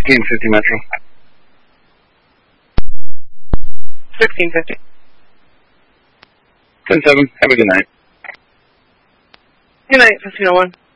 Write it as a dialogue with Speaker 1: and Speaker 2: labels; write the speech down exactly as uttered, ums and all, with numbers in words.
Speaker 1: sixteen fifty Metro.
Speaker 2: sixteen fifty.
Speaker 1: ten seven. Have a good night.
Speaker 2: Good night, fifteen oh one.